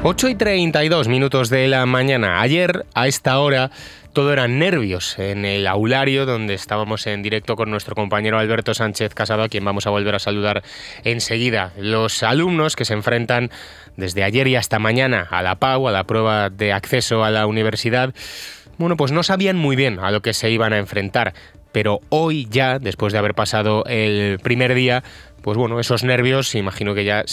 8:32 de la mañana. Ayer, a esta hora, todo eran nervios en el aulario donde estábamos en directo con nuestro compañero Alberto Sánchez Casado, a quien vamos a volver a saludar enseguida. Los alumnos que se enfrentan desde ayer y hasta mañana a la PAU, a la prueba de acceso a la universidad, bueno, pues no sabían muy bien a lo que se iban a enfrentar. Pero hoy ya, después de haber pasado el primer día, pues bueno, esos nervios imagino que ya